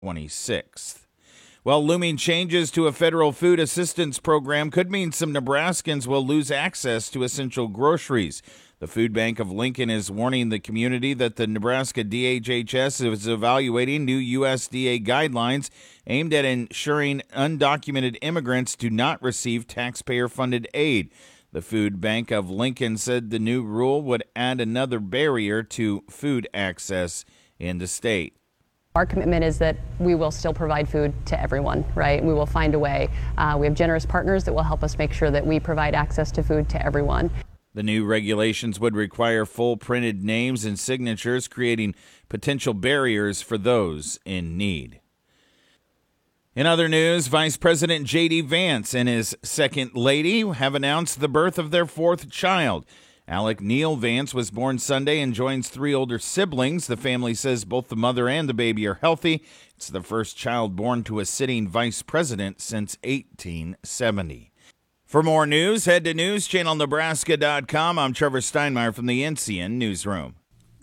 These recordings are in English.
26th. Well, looming changes to a federal food assistance program could mean some Nebraskans will lose access to essential groceries. The Food Bank of Lincoln is warning the community that the Nebraska DHHS is evaluating new USDA guidelines aimed at ensuring undocumented immigrants do not receive taxpayer-funded aid. The Food Bank of Lincoln said the new rule would add another barrier to food access in the state. Our commitment is that we will still provide food to everyone, right? We will find a way. We have generous partners that will help us make sure that we provide access to food to everyone. The new regulations would require full printed names and signatures, creating potential barriers for those in need. In other news, Vice President J.D. Vance and his second lady have announced the birth of their fourth child. Alec Neil Vance was born Sunday and joins three older siblings. The family says both the mother and the baby are healthy. It's the first child born to a sitting vice president since 1870. For more news, head to newschannelnebraska.com. I'm Trevor Steinmeier from the NCN Newsroom.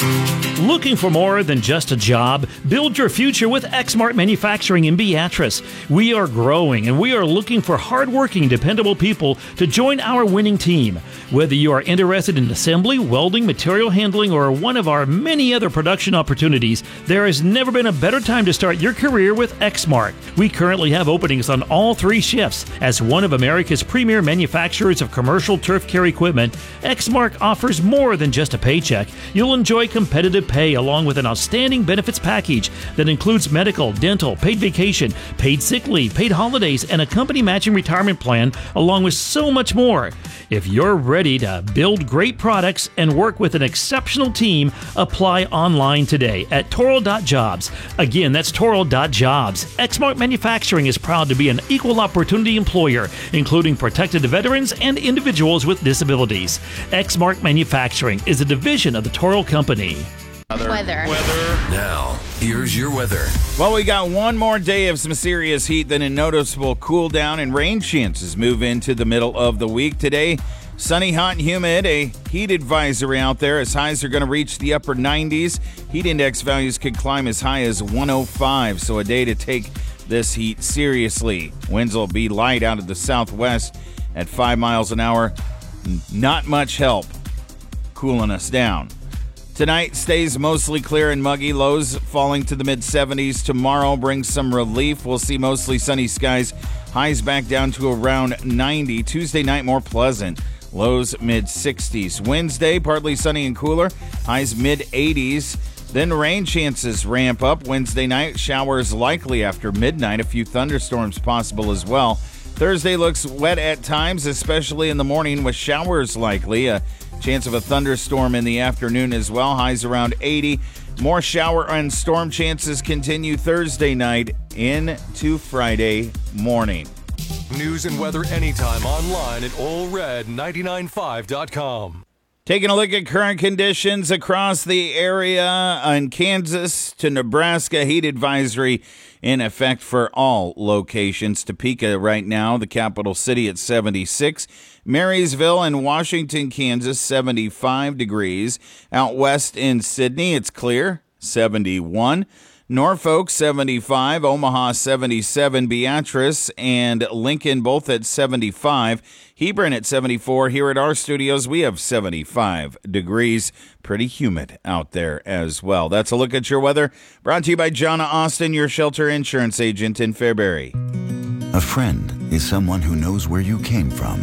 Looking for more than just a job? Build your future with Exmart Manufacturing in Beatrice. We are growing and we are looking for hardworking, dependable people to join our winning team. Whether you are interested in assembly, welding, material handling, or one of our many other production opportunities, there has never been a better time to start your career with Exmart. We currently have openings on all three shifts. As one of America's premier manufacturers of commercial turf care equipment, Exmart offers more than just a paycheck. You'll enjoy competitive pay along with an outstanding benefits package that includes medical, dental, paid vacation, paid sick leave, paid holidays, and a company matching retirement plan, along with so much more. If you're ready to build great products and work with an exceptional team, apply online today at Toro.jobs. Again, that's Toro.jobs. Exmart Manufacturing is proud to be an equal opportunity employer, including protected veterans and individuals with disabilities. Exmart Manufacturing is a division of the Toro Company. Weather. Now, here's your weather. Well, we got one more day of some serious heat, then a noticeable cool down and rain chances move into the middle of the week. Today, sunny, hot, and humid. A heat advisory out there as highs are going to reach the upper 90s. Heat index values could climb as high as 105, so a day to take this heat seriously. Winds will be light out of the southwest at 5 miles an hour. Not much help cooling us down. Tonight stays mostly clear and muggy, lows falling to the mid-70s. Tomorrow brings some relief. We'll see mostly sunny skies, highs back down to around 90. Tuesday night more pleasant, lows mid-60s. Wednesday, partly sunny and cooler, highs mid-80s. Then rain chances ramp up. Wednesday night, showers likely after midnight, a few thunderstorms possible as well. Thursday looks wet at times, especially in the morning with showers likely. A chance of a thunderstorm in the afternoon as well. Highs around 80. More shower and storm chances continue Thursday night into Friday morning. News and weather anytime online at allred995.com. Taking a look at current conditions across the area in Kansas to Nebraska, heat advisory in effect for all locations. Topeka right now, the capital city, at 76. Marysville and Washington, Kansas, 75 degrees. Out west in Sydney, it's clear, 71. Norfolk, 75. Omaha, 77. Beatrice and Lincoln, both at 75. Hebron at 74. Here at our studios, we have 75 degrees. Pretty humid out there as well. That's a look at your weather. Brought to you by Jonna Austin, your shelter insurance agent in Fairbury. A friend is someone who knows where you came from.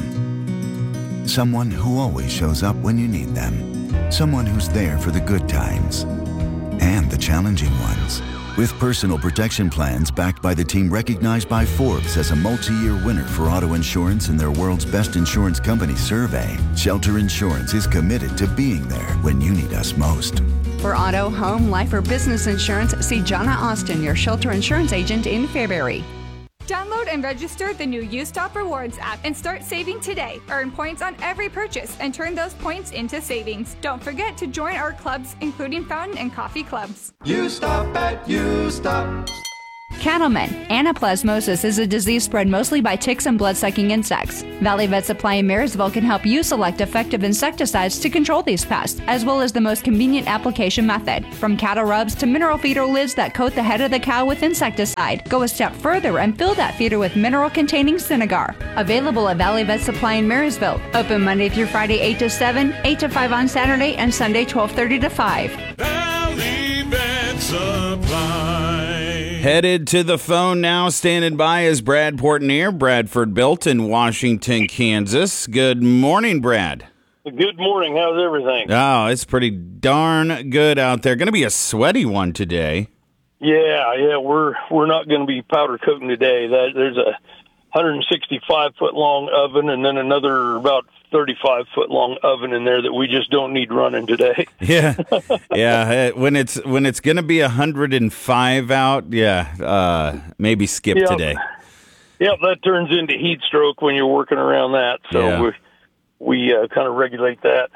Someone who always shows up when you need them. Someone who's there for the good times and the challenging ones. With personal protection plans backed by the team recognized by Forbes as a multi-year winner for auto insurance in their World's Best Insurance Company survey, Shelter Insurance is committed to being there when you need us most. For auto, home, life, or business insurance, see Jonna Austin, your shelter insurance agent in Fairbury. Download and register the new U-Stop Rewards app and start saving today. Earn points on every purchase and turn those points into savings. Don't forget to join our clubs, including fountain and coffee clubs. U-Stop at U-Stop. cattlemen. Anaplasmosis is a disease spread mostly by ticks and blood-sucking insects. Valley Vet Supply in Marysville can help you select effective insecticides to control these pests, as well as the most convenient application method. From cattle rubs to mineral feeder lids that coat the head of the cow with insecticide. Go a step further and fill that feeder with mineral-containing Synagar. Available at Valley Vet Supply in Marysville. Open Monday through Friday 8 to 7, 8 to 5 on Saturday, and Sunday 12:30 to 5. Valley Vet Supply. Headed to the phone now, standing by is Brad Portnier, Bradford Built in Washington, Kansas. Good morning, Brad. Good morning. How's everything? Oh, it's pretty darn good out there. Going to be a sweaty one today. Yeah. We're not going to be powder coating today. There's a 165-foot long oven and then another about 35-foot long oven in there that we just don't need running today. Yeah. When it's going to be 105 out, maybe skip today. Yep, that turns into heat stroke when you're working around that. So we kind of regulate that.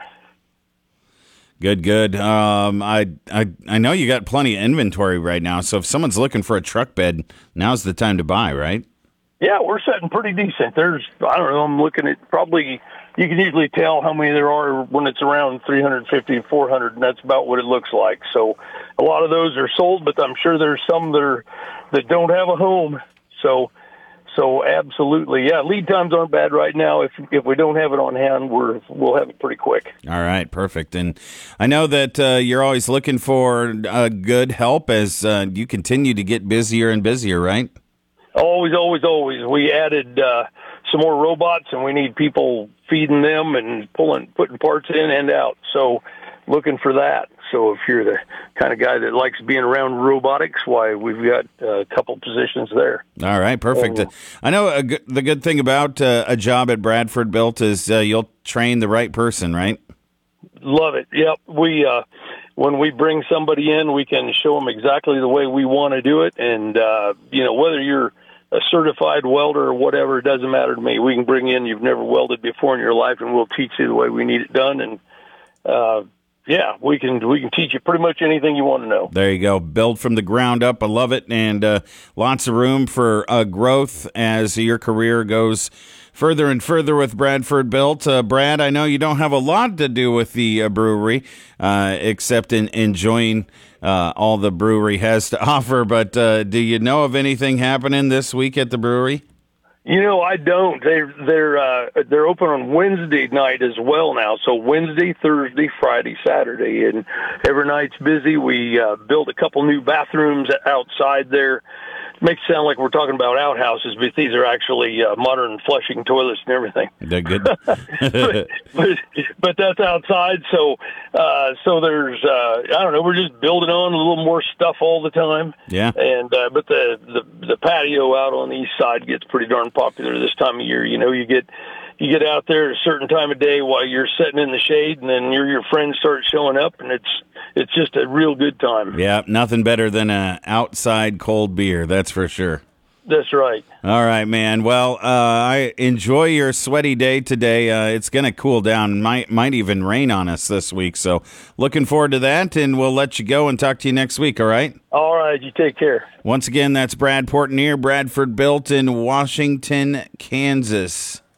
Good. I know you got plenty of inventory right now, so if someone's looking for a truck bed, now's the time to buy, right? Yeah, we're setting pretty decent. I'm looking at probably, you can usually tell how many there are when it's around 350 to 400, and that's about what it looks like. So a lot of those are sold, but I'm sure there's some that don't have a home. So absolutely, yeah. Lead times aren't bad right now. If we don't have it on hand, we'll have it pretty quick. All right, perfect. And I know that you're always looking for good help as you continue to get busier and busier, right? Always. We added some more robots, and we need people feeding them and putting parts in and out. So looking for that. So if you're the kind of guy that likes being around robotics, why, we've got a couple positions there. All right, perfect. I know the good thing about a job at Bradford Built is you'll train the right person, right? Love it. Yep. When we bring somebody in, we can show them exactly the way we want to do it. And, whether you're a certified welder or whatever, it doesn't matter to me. We can bring in, you've never welded before in your life, and we'll teach you the way we need it done. And, we can teach you pretty much anything you want to know. There you go. Build from the ground up. I love it. And lots of room for growth as your career goes further and further with Bradford Built. Brad, I know you don't have a lot to do with the brewery, except in enjoying all the brewery has to offer. But do you know of anything happening this week at the brewery? I don't. They're open on Wednesday night as well now. So Wednesday, Thursday, Friday, Saturday, and every night's busy. We built a couple new bathrooms outside there. Makes it sound like we're talking about outhouses, but these are actually modern flushing toilets and everything. They're good. but that's outside, so there's I don't know. We're just building on a little more stuff all the time. Yeah. And but the patio out on the east side gets pretty darn popular this time of year. You get out there at a certain time of day while you're sitting in the shade, and then your friends start showing up, and it's just a real good time. Yeah, nothing better than a outside cold beer, that's for sure. That's right. All right, man. Well, I enjoy your sweaty day today. It's going to cool down. Might even rain on us this week, so looking forward to that, and we'll let you go and talk to you next week, all right? All right, you take care. Once again, that's Brad Portnier, Bradford Built in Washington, Kansas.